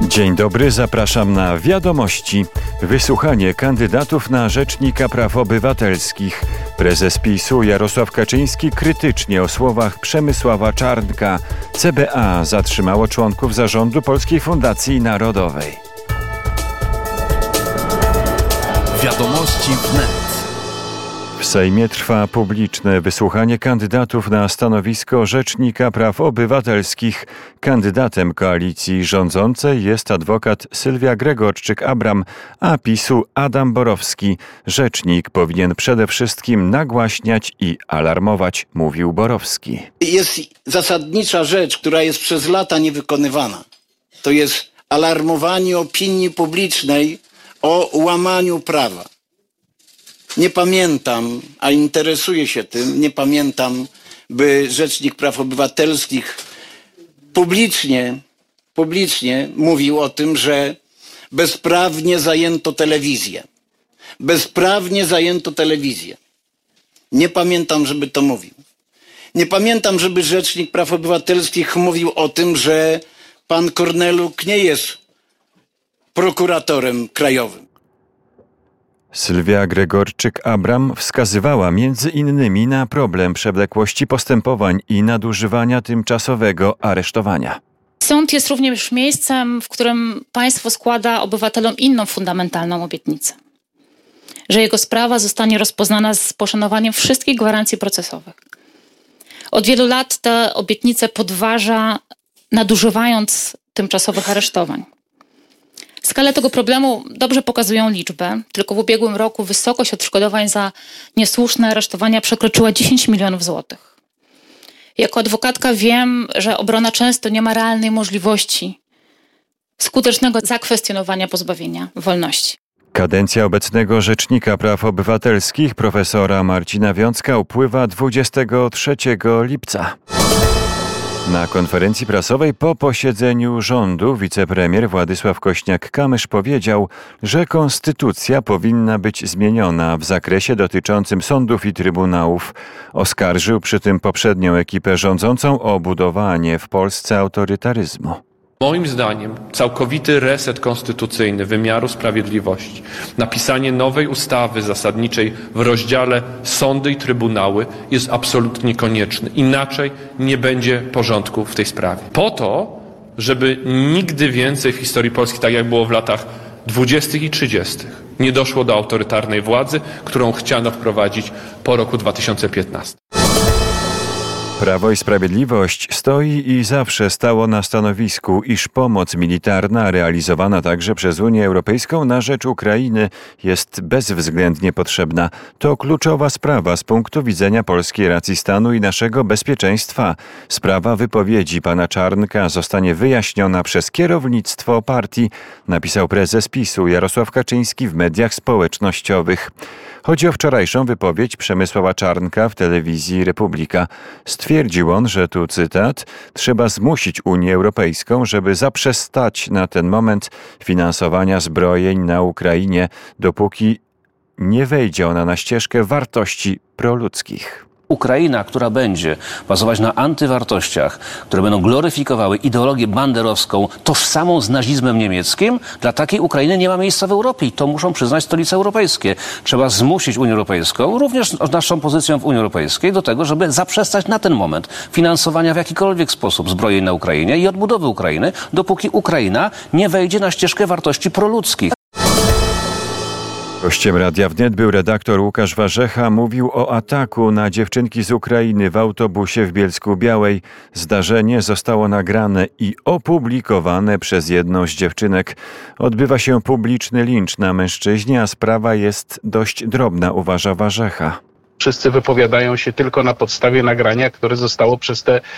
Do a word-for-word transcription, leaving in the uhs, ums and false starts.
Dzień dobry, zapraszam na Wiadomości. Wysłuchanie kandydatów na Rzecznika Praw Obywatelskich. Prezes PiSu Jarosław Kaczyński krytycznie o słowach Przemysława Czarnka. C B A zatrzymało członków zarządu Polskiej Fundacji Narodowej. Wiadomości wnet. W Sejmie trwa publiczne wysłuchanie kandydatów na stanowisko Rzecznika Praw Obywatelskich. Kandydatem koalicji rządzącej jest adwokat Sylwia Gregorczyk-Abram, a PiSu Adam Borowski. Rzecznik powinien przede wszystkim nagłaśniać i alarmować, mówił Borowski. Jest zasadnicza rzecz, która jest przez lata niewykonywana. To jest alarmowanie opinii publicznej o łamaniu prawa. Nie pamiętam, a interesuję się tym, nie pamiętam, by Rzecznik Praw Obywatelskich publicznie, publicznie mówił o tym, że bezprawnie zajęto telewizję. Bezprawnie zajęto telewizję. Nie pamiętam, żeby to mówił. Nie pamiętam, żeby Rzecznik Praw Obywatelskich mówił o tym, że pan Korneluk nie jest prokuratorem krajowym. Sylwia Gregorczyk-Abram wskazywała między innymi na problem przewlekłości postępowań i nadużywania tymczasowego aresztowania. Sąd jest również miejscem, w którym państwo składa obywatelom inną fundamentalną obietnicę. Że jego sprawa zostanie rozpoznana z poszanowaniem wszystkich gwarancji procesowych. Od wielu lat tę obietnicę podważa, nadużywając tymczasowych aresztowań. Skalę tego problemu dobrze pokazują liczby. Tylko w ubiegłym roku wysokość odszkodowań za niesłuszne aresztowania przekroczyła dziesięć milionów złotych. Jako adwokatka wiem, że obrona często nie ma realnej możliwości skutecznego zakwestionowania pozbawienia wolności. Kadencja obecnego Rzecznika Praw Obywatelskich profesora Marcina Wiącka upływa dwudziestego trzeciego lipca. Na konferencji prasowej po posiedzeniu rządu wicepremier Władysław Kośniak-Kamysz powiedział, że konstytucja powinna być zmieniona w zakresie dotyczącym sądów i trybunałów. Oskarżył przy tym poprzednią ekipę rządzącą o budowanie w Polsce autorytaryzmu. Moim zdaniem całkowity reset konstytucyjny wymiaru sprawiedliwości, napisanie nowej ustawy zasadniczej w rozdziale sądy i trybunały jest absolutnie konieczny. Inaczej nie będzie porządku w tej sprawie. Po to, żeby nigdy więcej w historii Polski, tak jak było w latach dwudziestych i trzydziestych, nie doszło do autorytarnej władzy, którą chciano wprowadzić po roku dwa tysiące piętnastym. Prawo i Sprawiedliwość stoi i zawsze stało na stanowisku, iż pomoc militarna realizowana także przez Unię Europejską na rzecz Ukrainy jest bezwzględnie potrzebna. To kluczowa sprawa z punktu widzenia polskiej racji stanu i naszego bezpieczeństwa. Sprawa wypowiedzi pana Czarnka zostanie wyjaśniona przez kierownictwo partii, napisał prezes PiSu Jarosław Kaczyński w mediach społecznościowych. Chodzi o wczorajszą wypowiedź Przemysława Czarnka w telewizji Republika. Stwierdził on, że tu cytat, trzeba zmusić Unię Europejską, żeby zaprzestać na ten moment finansowania zbrojeń na Ukrainie, dopóki nie wejdzie ona na ścieżkę wartości proludzkich. Ukraina, która będzie bazować na antywartościach, które będą gloryfikowały ideologię banderowską, tożsamą z nazizmem niemieckim, dla takiej Ukrainy nie ma miejsca w Europie i to muszą przyznać stolice europejskie. Trzeba zmusić Unię Europejską, również naszą pozycją w Unii Europejskiej, do tego, żeby zaprzestać na ten moment finansowania w jakikolwiek sposób zbrojeń na Ukrainie i odbudowy Ukrainy, dopóki Ukraina nie wejdzie na ścieżkę wartości proludzkich. Gościem Radia Wnet był redaktor Łukasz Warzecha. Mówił o ataku na dziewczynki z Ukrainy w autobusie w Bielsku-Białej. Zdarzenie zostało nagrane i opublikowane przez jedną z dziewczynek. Odbywa się publiczny lincz na mężczyźnie, a sprawa jest dość drobna, uważa Warzecha. Wszyscy wypowiadają się tylko na podstawie nagrania, które zostało przez te